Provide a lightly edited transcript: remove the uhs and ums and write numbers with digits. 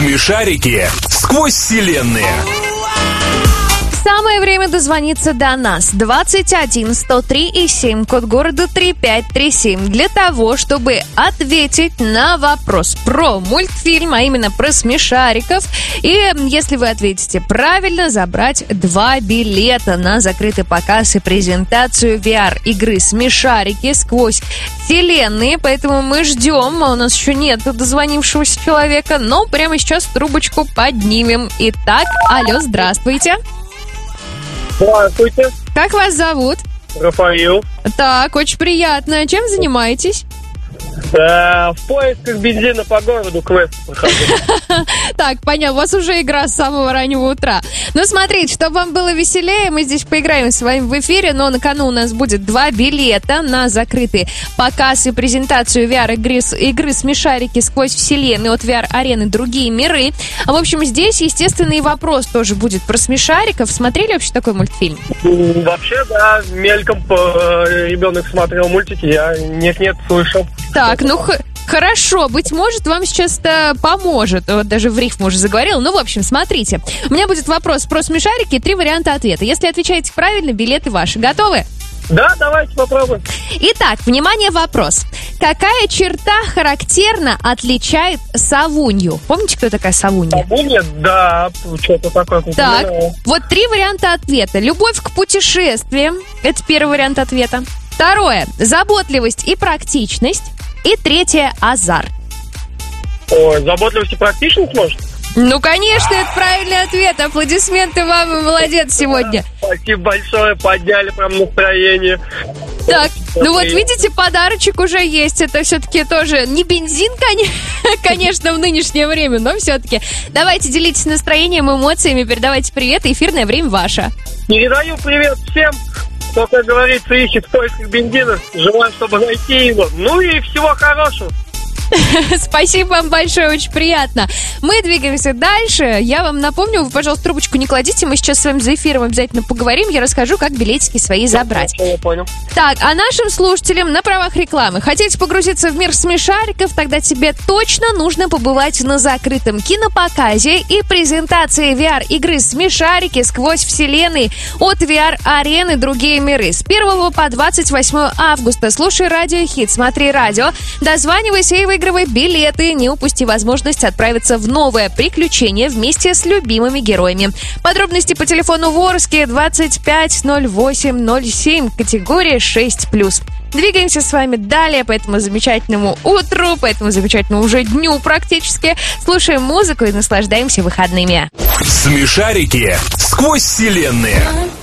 Смешарики сквозь вселенные. Самое время дозвониться до нас. 21 103 и 7, код города 3537. Для того, чтобы ответить на вопрос про мультфильм, а именно про смешариков. И если вы ответите правильно, забрать 2 билета на закрытый показ и презентацию VR-игры «Смешарики сквозь вселенные». Поэтому мы ждем. У нас еще нет дозвонившегося человека, но прямо сейчас трубочку поднимем. Итак, алло, здравствуйте. Здравствуйте. Как вас зовут? Рафаил. Так, очень приятно. Чем занимаетесь? В поисках бензина по городу квест прохожу. Так, понятно, у вас уже игра с самого раннего утра. Ну, смотрите, чтобы вам было веселее, мы здесь поиграем с вами в эфире, но на кону у нас будет 2 билета на закрытый показ и презентацию VR-игры «Смешарики сквозь вселенные» от VR-арены «Другие миры». В общем, здесь естественный вопрос тоже будет про смешариков. Смотрели вообще такой мультфильм? Вообще, да, мельком ребенок смотрел мультики, я нет-нет слышал. Так, ну хорошо, быть может, вам сейчас это поможет. Вот даже в рифму уже заговорил. Ну, в общем, смотрите. У меня будет вопрос про смешарики и 3 варианта ответа. Если отвечаете правильно, билеты ваши. Готовы? Да, давайте попробуем. Итак, внимание, вопрос. Какая черта характерно отличает совунью? Помните, кто такая совунья? Совунья? Да, что-то такое. Так, вот 3 варианта ответа. Любовь к путешествиям. Это первый вариант ответа. Второе. Заботливость и практичность. И третье. Азарт. Ой, заботливость и практичность, может? Ну, конечно, это правильный ответ. Аплодисменты вам, вы молодец сегодня. Спасибо большое, подняли прям настроение. Так, ну вот видите, подарочек уже есть. Это все-таки тоже не бензин, конечно, в нынешнее время, но все-таки. Давайте делитесь настроением, эмоциями, передавайте привет. Эфирное время ваше. Передаю привет всем, кто, как говорится, ищет в поисках бензина. Желаю, чтобы найти его. Ну и всего хорошего. Спасибо вам большое, очень приятно. Мы двигаемся дальше. Я вам напомню, вы, пожалуйста, трубочку не кладите. Мы сейчас с вами за эфиром обязательно поговорим. Я расскажу, как билетики свои забрать. Я понял. Так, а нашим слушателям на правах рекламы. Хотите погрузиться в мир смешариков? Тогда тебе точно нужно побывать на закрытом кинопоказе и презентации VR-игры «Смешарики сквозь вселенные» от VR-арены «Другие миры». С 1 по 28 августа. Слушай Радио Хит, смотри радио, дозванивайся и выигрывай билеты. Не упусти возможность отправиться в новое приключение вместе с любимыми героями. Подробности по телефону Ворске 250807, категория 6+. Двигаемся с вами далее по этому замечательному утру, по этому замечательному уже дню практически. Слушаем музыку и наслаждаемся выходными. Смешарики сквозь вселенные.